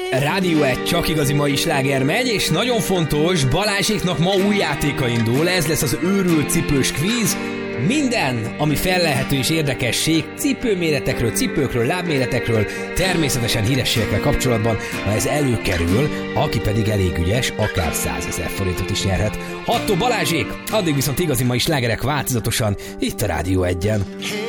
Rádió 1 csak igazi mai sláger megy, és nagyon fontos, Balázséknak ma új játéka indul, ez lesz az őrült cipős kvíz. Minden, ami fellelhető és érdekesség, cipőméretekről, cipőkről, lábméretekről, természetesen hírességekkel kapcsolatban, ha ez előkerül, aki pedig elég ügyes, akár 100 000 forintot is nyerhet. Hattó Balázsék, addig viszont igazi mai slágerek változatosan, itt a Rádió 1-en.